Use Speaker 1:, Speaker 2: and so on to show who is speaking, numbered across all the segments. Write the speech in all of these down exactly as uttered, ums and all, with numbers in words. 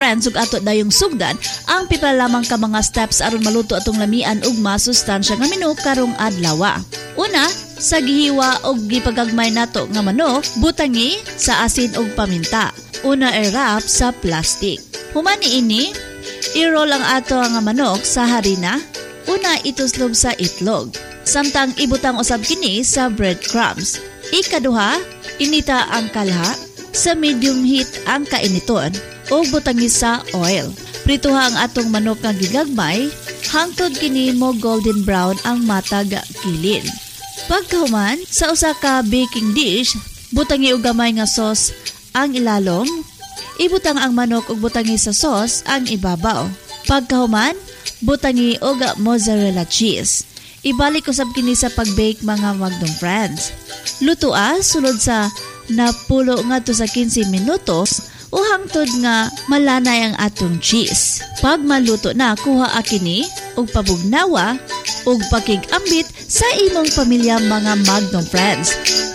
Speaker 1: friends ug ato dayong sugdan ang pipila lamang ka mga steps aron maluto atong lamian ug masustansya nga menu karong adlaw. Una, sa gihiwa og gipagagmay nato nga manok, butangi sa asin ug paminta. Una i-wrap sa plastic. Human ini, i-roll ang ato nga manok sa harina. Una ituslob sa itlog. Samtang ibutang usab kini sa breadcrumbs. Ikaduha, inita ang kalha. Sa medium heat ang kainiton o butangi sa oil. Prituha ang atong manok nga gigagmay hangtod kini mo golden brown ang matag kilin. Pagkahuman sa usa ka baking dish, butangi og gamay nga sauce ang ilalom. Ibutang ang manok ug butangi sa sauce ang ibabaw. Pagkahuman, butangi og mozzarella cheese. Ibalik usab kini sa pag-bake mga Magnum friends. Lutoa sulod sa napulo ngadto sa fifteen minutos o hangtod nga malanay ang atong cheese. Pag maluto na, kuha akini og pabugnawa og pakig-ambit sa imong pamilya mga Magnum friends.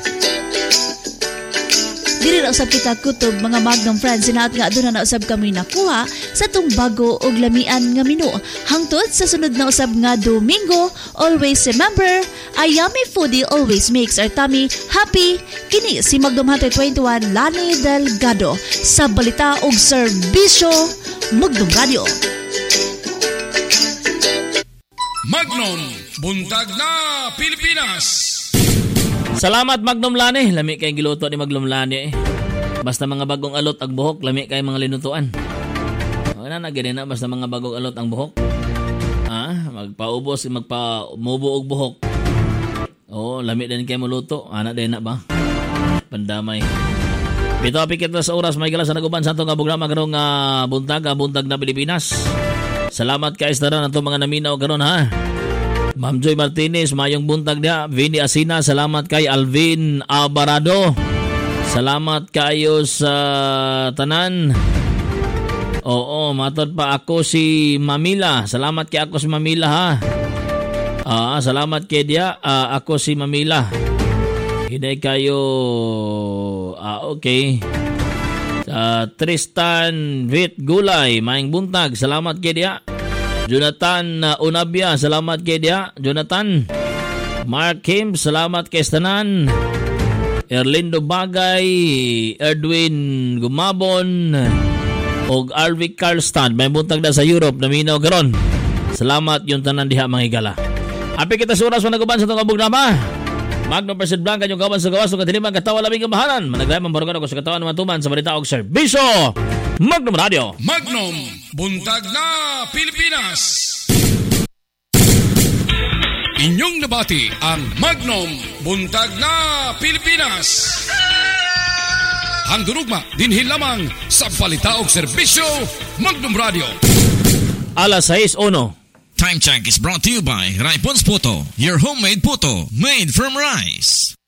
Speaker 1: Dili na usab kita kutob mga Magnum friends, sinaot nga aduna na usab kami nakuha sa tong bago og lamian nga menu. Hangtod sa sunod na usab nga Domingo, always remember, a yummy foodie always makes our tummy happy. Kini si Magnum Hunter twenty-one Lani Delgado sa balita og serbisyo Magnum Radio.
Speaker 2: Magnum, buntag na Pilipinas.
Speaker 3: Salamat Magnum Lani, lami kay giluto ni Magnum Lani eh. Basta mga bagong alot ang buhok, lami kay mga linutuan. Wala na gani na basta mga bagong alot ang buhok. Ah, magpaubos, magpamubo og buhok. Oh, lami din kay muluto. Ana din na ba? Pandamay. Bito apikit na sa oras may galas sa naguban sa atong programa karong uh, buntag, buntag na Pilipinas. Salamat kay sa tanan atong mga naminaw karon ha. Ma'am Joy Martinez, mayong buntag niya. Vinny Asina, salamat kay Alvin Alvarado. Salamat kayo sa tanan. Oo, matod pa ako si Mamila. Salamat kay ako si Mamila ha. Ah, salamat kay dia. Ah, ako si Mamila. Hinay kayo. Ah, okay. Uh, Tristan Vit Gulay, mayong buntag. Salamat kay dia. Jonathan uh, Unabia, salamat kay dia. Jonathan. Mark Kim, salamat kay Stanan. Erlindo Bagay, Edwin Gumabon, og Arvic Carlstad, may buntag na sa Europe, naminaw karon. Salamat yung tanan diha mga higala. Api kita sa oras managuban sa itong programa. Magnum Persid Blanca, yung kawan sa gawas, yung katiliman, katawa, labing kamahanan. Managay, mambarugan ako sa katawan, matuman, sa balita og serbisyo. Magnum Radio.
Speaker 2: Magnum, buntag na Pilipinas. Inyong nabati ang Magnum, buntag na Pilipinas. Hangdurugma, dinhin lamang sa balita og serbisyo, Magnum Radio.
Speaker 3: Alas sais uno.
Speaker 4: Time check is brought to you by Raipon's Puto, your homemade puto made from rice.